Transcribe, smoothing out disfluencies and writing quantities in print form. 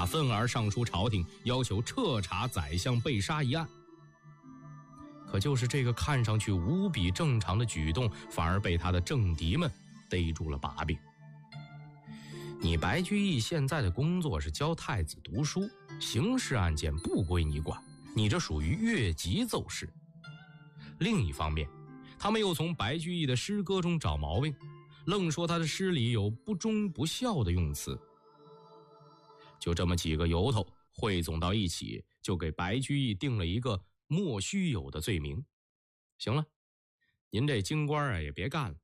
他愤而上书朝廷，要求彻查宰相被杀一案。可就是这个看上去无比正常的举动，反而被他的政敌们逮住了把柄。你白居易现在的工作是教太子读书，刑事案件不归你管，你这属于越级奏事。另一方面，他们又从白居易的诗歌中找毛病，愣说他的诗里有不忠不孝的用词。就这么几个由头汇总到一起，就给白居易定了一个莫须有的罪名。行了，您这京官也别干了，